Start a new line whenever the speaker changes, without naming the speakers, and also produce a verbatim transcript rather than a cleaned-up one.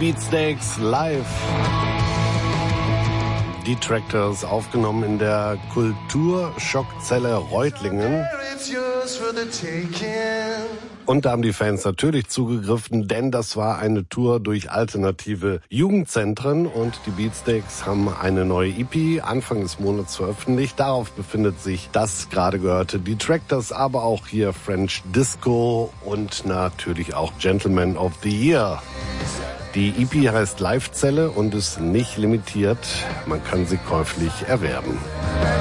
Beatsteaks live. Die Tractors aufgenommen in der Kulturschockzelle Reutlingen. Und da haben die Fans natürlich zugegriffen, denn das war eine Tour durch alternative Jugendzentren und die Beatsteaks haben eine neue E P Anfang des Monats veröffentlicht. Darauf befindet sich das gerade gehörte Die Tractors, aber auch hier French Disco und natürlich auch Gentleman of the Year. Die E P heißt Livezelle und ist nicht limitiert. Man kann sie käuflich erwerben.